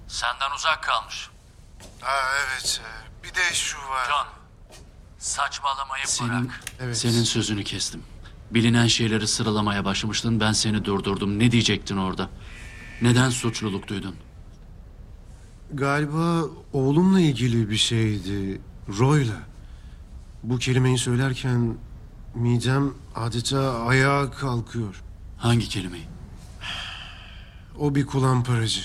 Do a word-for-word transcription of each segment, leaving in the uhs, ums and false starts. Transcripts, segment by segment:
Senden uzak kalmış. Ha evet. e, Bir de şu var. John, saçmalamayı Senin, bırak. Evet. senin sözünü kestim. Bilinen şeyleri sıralamaya başlamıştın. Ben seni durdurdum. Ne diyecektin orada? Neden suçluluk duydun? Galiba oğlumla ilgili bir şeydi. Roy'la. Bu kelimeyi söylerken midem adeta ayağa kalkıyor. Hangi kelimeyi? O bir kulamparacı.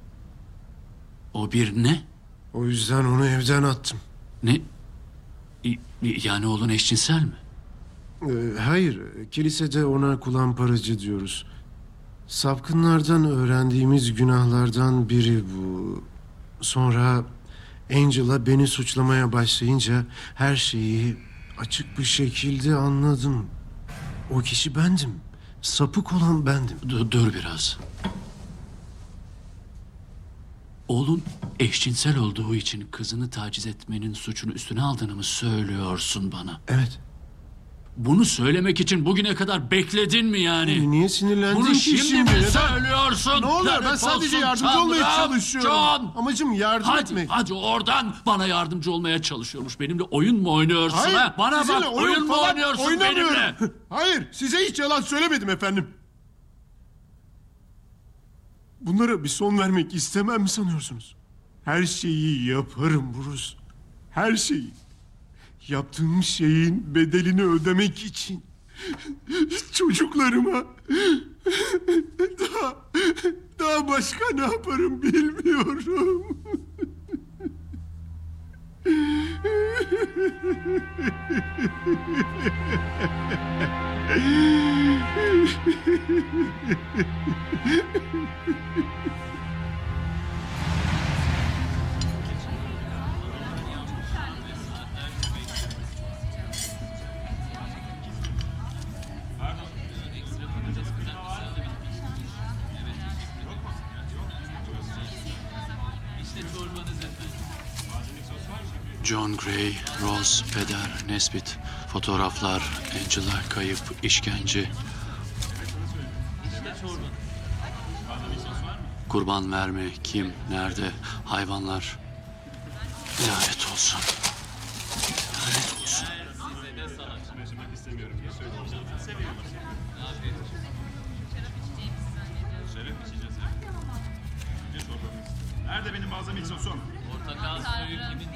O bir ne? O yüzden onu evden attım. Ne? Y- Yani oğlun eşcinsel mi? Ee, hayır, kilisede ona kulamparacı diyoruz. Sapkınlardan öğrendiğimiz günahlardan biri bu. Sonra Angela beni suçlamaya başlayınca her şeyi açık bir şekilde anladım. O kişi bendim. Sapık olan bendim. Dur, dur biraz. Oğlun eşcinsel olduğu için kızını taciz etmenin suçunu üstüne aldığını mı söylüyorsun bana? Evet. Bunu söylemek için bugüne kadar bekledin mi yani? Niye sinirlendin Bunu ki şimdi, şimdi? mi Neden? söylüyorsun? Ne oluyor? Ben Lanet sadece olsun yardımcı olmaya Tanrım, çalışıyorum. John! Amacım yardım Hadi, etmek. hadi oradan bana yardımcı olmaya çalışıyormuş. Benimle oyun mu oynuyorsun Hayır, ha? Bana sizinle bak, oyun, mu falan oynuyorsun oynamıyorum. benimle? Hayır, size hiç yalan söylemedim efendim. Bunlara bir son vermek istemem mi sanıyorsunuz? Her şeyi yaparım Bruce. Her şeyi. Yaptığım şeyin bedelini ödemek için. Çocuklarıma daha daha başka ne yaparım bilmiyorum. John Gray, Rose, Peder, Nesbit, fotoğraflar, Angela, kayıp, işkence. Kurban verme, kim, nerede, hayvanlar. Lanet olsun. Lanet olsun. Nerede benim balzamik sosum? Portakal suyu kimin